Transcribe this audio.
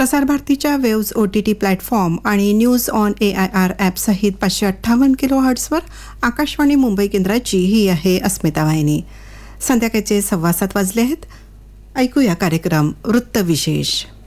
प्रसारभारतीच्या waves OTT platform आणि news on AIR ॲपसहित 558 किलोहर्ट्झवर Akashvani Mumbai केंद्राची ही आहे अस्मिता वाहिनी. संध्याकाळचे 7:15 वाजले आहेत. ऐकूया कार्यक्रम वृत्तविशेष.